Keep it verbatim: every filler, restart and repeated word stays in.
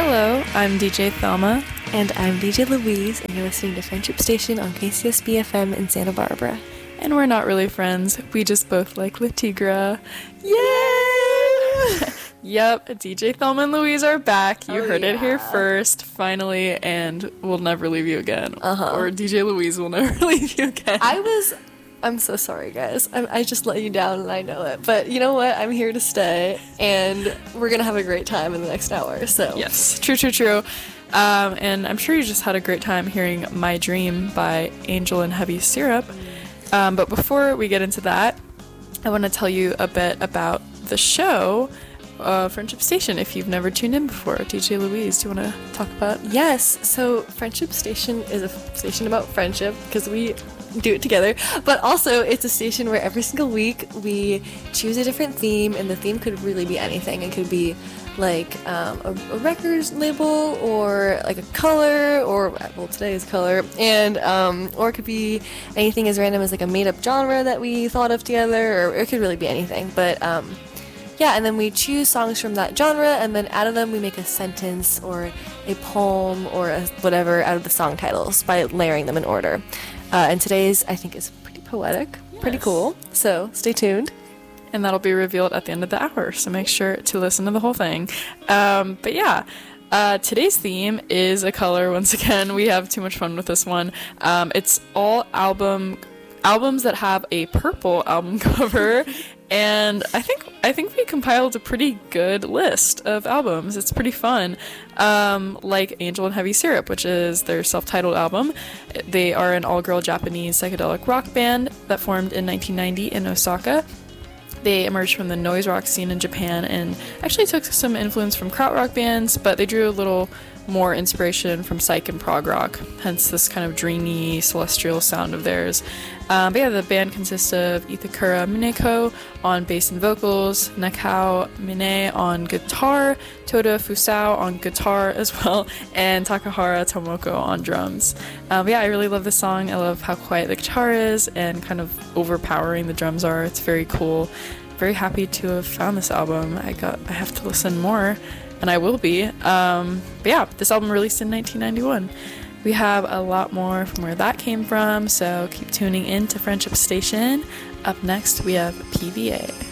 Hello, I'm D J Thelma. And I'm D J Louise, and you're listening to Friendship Station on K C S B F M in Santa Barbara. And we're not really friends, we just both like La Tigra. Yay! Yep, D J Thelma and Louise are back. You oh, heard yeah. it here first, finally, and we'll never leave you again. Uh-huh. Or D J Louise will never leave you again. I was... I'm so sorry, guys. I, I just let you down, and I know it. But you know what? I'm here to stay, and we're going to have a great time in the next hour, so... Yes, true, true, true. Um, and I'm sure you just had a great time hearing My Dream by Angel and Heavy Syrup. Um, but before we get into that, I want to tell you a bit about the show, uh, Friendship Station, if you've never tuned in before. D J Louise, do you want to talk about? Yes, so Friendship Station is a station about friendship, because we do it together, but also it's a station where every single week we choose a different theme, and the theme could really be anything. It could be like um, a, a record label, or like a color, or well, today is color, and um, or it could be anything as random as like a made-up genre that we thought of together, or it could really be anything. But um, yeah, and then we choose songs from that genre, and then out of them we make a sentence or a poem or a whatever out of the song titles by layering them in order. Uh, and today's, I think, is pretty poetic, yes. Pretty cool. So stay tuned. And that'll be revealed at the end of the hour, so make sure to listen to the whole thing. Um, but yeah, uh, today's theme is a color. Once again, we have too much fun with this one. Um, it's all album albums that have a purple album cover, and I think I think we compiled a pretty good list of albums. It's pretty fun. Um, like Angel and Heavy Syrup, which is their self-titled album. They are an all-girl Japanese psychedelic rock band that formed in nineteen ninety in Osaka. They emerged from the noise rock scene in Japan and actually took some influence from krautrock bands, but they drew a little more inspiration from psych and prog rock, hence this kind of dreamy, celestial sound of theirs. Um, but yeah, the band consists of Ithakura Mineko on bass and vocals, Nakao Mine on guitar, Toda Fusao on guitar as well, and Takahara Tomoko on drums. Um, but yeah, I really love this song. I love how quiet the guitar is and kind of overpowering the drums are. It's very cool. Very happy to have found this album. I got I have to listen more, and I will be. Um, but yeah, this album released in nineteen ninety-one. We have a lot more from where that came from, so keep tuning in to Friendship Station. Up next, we have P V A.